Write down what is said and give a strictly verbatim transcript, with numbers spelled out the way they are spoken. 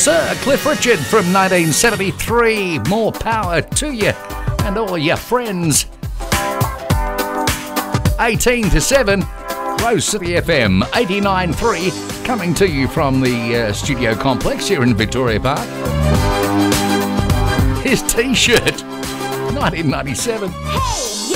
Sir Cliff Richard from nineteen seventy-three. More power to you and all your friends. eighteen to seven, Rose City F M eighty-nine point three, coming to you from the uh, studio complex here in Victoria Park. His T-shirt, nineteen ninety-seven. Hey!